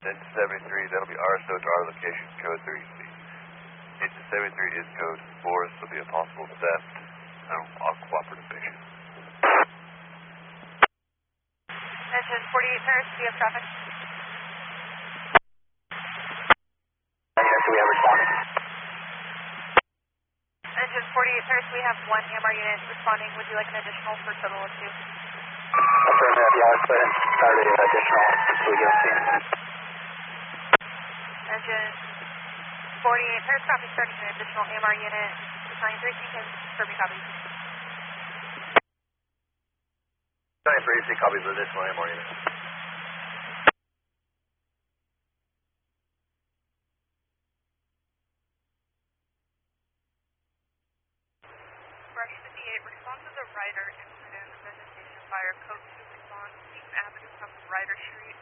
Then 73, that'll be RSO to our location, code 3. Engine 73 is code 4, so it'll be a possible theft. All cooperative patient. Engine 48 Paris, do you have traffic? Do we have responding? Engine 48 Paris, we have 1 AMR unit responding. Would you like an additional for a total of 2? Affirmative, yeah, let's put in started additional until we get a scene. Engine 48 Paris, copy, starting an additional AMR unit. 93, you can confirm your copy. 93, see copies of additional AMR unit. Brush 58, respond to the Ryder incident, vegetation fire, code 2 respond, East Avenue from Ryder Street.